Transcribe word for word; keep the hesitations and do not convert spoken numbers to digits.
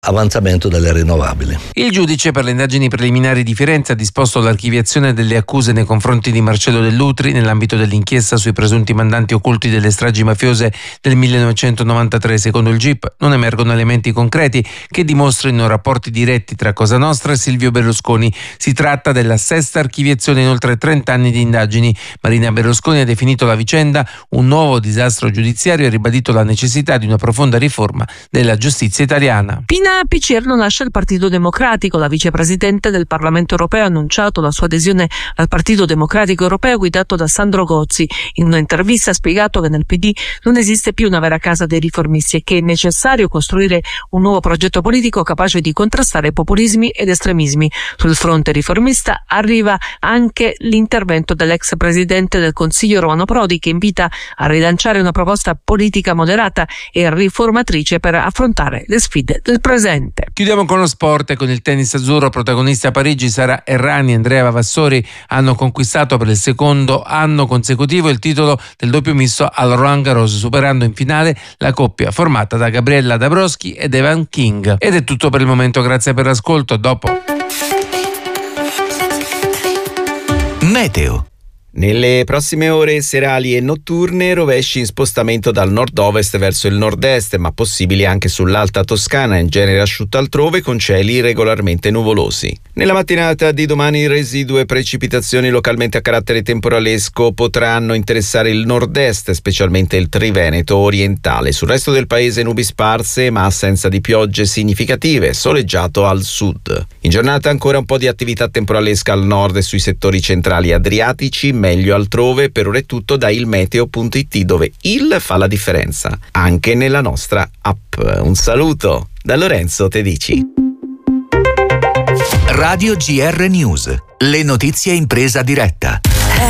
avanzamento delle rinnovabili. Il giudice per le indagini preliminari di Firenze ha disposto l'archiviazione delle accuse nei confronti di Marcello Dell'Utri nell'ambito dell'inchiesta sui presunti mandanti occulti delle stragi mafiose del millenovecentonovantatré. Secondo il G I P non emergono elementi concreti che dimostrino rapporti diretti tra Cosa Nostra e Silvio Berlusconi. Si tratta della sesta archiviazione in oltre trenta anni di indagini. Marina Berlusconi ha definito la vicenda un nuovo disastro giudiziario e ha ribadito la necessità di una profonda riforma della giustizia italiana. Pina Picierno nasce il Partito Democratico. La vicepresidente del Parlamento europeo ha annunciato la sua adesione al Partito Democratico europeo guidato da Sandro Gozzi. In un'intervista ha spiegato che nel P D non esiste più una vera casa dei riformisti e che è necessario costruire un nuovo progetto politico capace di contrastare populismi ed estremismi. Sul fronte riformista arriva anche l'intervento dell'ex presidente del Consiglio Romano Prodi, che invita a rilanciare una proposta politica moderata e riformatrice per affrontare le sfide del presente. Chiudiamo con lo sport e con il tennis azzurro. Protagonisti a Parigi Sara Errani e Andrea Vavassori hanno conquistato per il secondo anno consecutivo il titolo del doppio misto al Roland Garros, superando in finale la coppia formata da Gabriella Dabrowski ed Evan King. Ed è tutto per il momento, grazie per l'ascolto. Dopo Meteo. Nelle prossime ore serali e notturne rovesci in spostamento dal nord-ovest verso il nord-est, ma possibili anche sull'Alta Toscana, in genere asciutto altrove con cieli regolarmente nuvolosi. Nella mattinata di domani residue precipitazioni localmente a carattere temporalesco potranno interessare il nord-est, specialmente il Triveneto orientale. Sul resto del paese nubi sparse ma assenza di piogge significative, soleggiato al sud. In giornata ancora un po' di attività temporalesca al nord e sui settori centrali adriatici, meglio altrove. Per ora è tutto da ilmeteo punto it, dove il fa la differenza anche nella nostra app. Un saluto da Lorenzo Tedici. Radio G R News, le notizie in presa diretta.